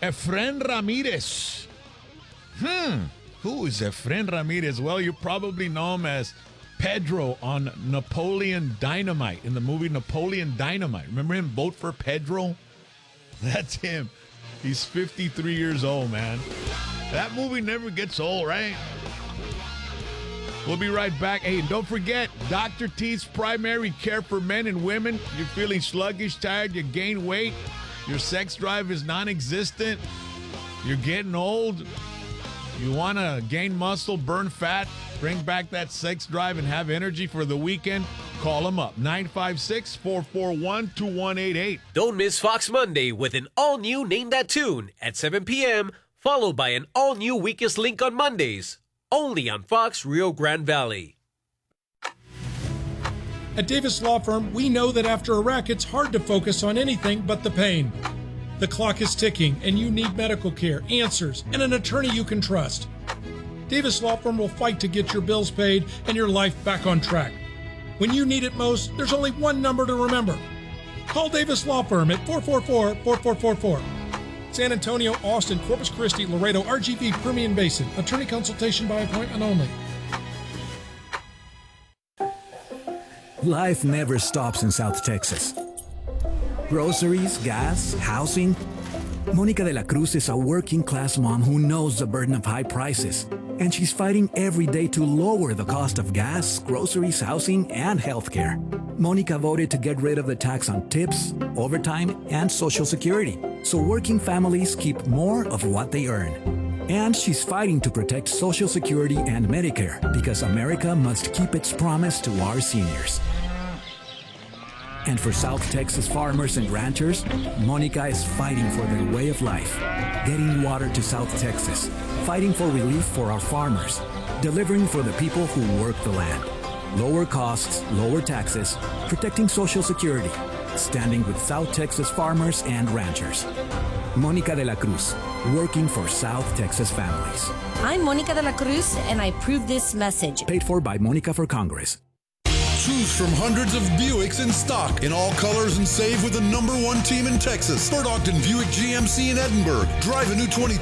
Efren Ramirez. Who is Efren Ramirez? Well, you probably know him as Pedro on Napoleon Dynamite, in the movie Napoleon Dynamite. Remember him? Vote for Pedro? That's him. He's 53 years old, man. That movie never gets old, right? We'll be right back. Hey, don't forget, Dr. T's primary care for men and women. You're feeling sluggish, tired, you gain weight, your sex drive is non-existent, you're getting old, you want to gain muscle, burn fat, bring back that sex drive, and have energy for the weekend, call them up. 956-441-2188. Don't miss Fox Monday with an all-new Name That Tune at 7 p.m., followed by an all-new Weakest Link on Mondays. Only on Fox Rio Grande Valley. At Davis Law Firm, we know that after Iraq, it's hard to focus on anything but the pain. The clock is ticking, and you need medical care, answers, and an attorney you can trust. Davis Law Firm will fight to get your bills paid and your life back on track. When you need it most, there's only one number to remember. Call Davis Law Firm at 444-4444. San Antonio, Austin, Corpus Christi, Laredo, RGV, Permian Basin. Attorney consultation by appointment only. Life never stops in South Texas. Groceries, gas, housing. Monica de la Cruz is a working-class mom who knows the burden of high prices, and she's fighting every day to lower the cost of gas, groceries, housing, and healthcare. Monica voted to get rid of the tax on tips, overtime, and Social Security, so working families keep more of what they earn. And she's fighting to protect Social Security and Medicare because America must keep its promise to our seniors. And for South Texas farmers and ranchers, Monica is fighting for their way of life, getting water to South Texas, fighting for relief for our farmers, delivering for the people who work the land. Lower costs, lower taxes, protecting Social Security, standing with South Texas farmers and ranchers. Monica de la Cruz, working for South Texas families. I'm Monica de la Cruz, and I approve this message. Paid for by Monica for Congress. Choose from hundreds of Buicks in stock in all colors and save with the #1 team in Texas. Bert Ogden Buick GMC in Edinburg. Drive a new 2020